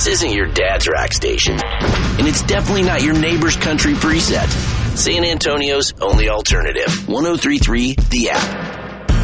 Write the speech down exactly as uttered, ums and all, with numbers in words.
This isn't your dad's rack station, and it's definitely not your neighbor's country preset. San Antonio's only alternative, one oh three point three The App.